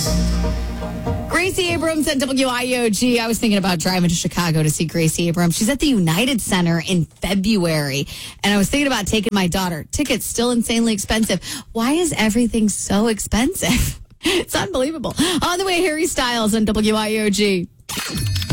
Gracie Abrams at WIOG. I was thinking about driving to Chicago to see Gracie Abrams. She's at the United Center in February. And I was thinking about taking my daughter. Tickets still insanely expensive. Why is everything so expensive? It's unbelievable. On the way, Harry Styles on WIOG.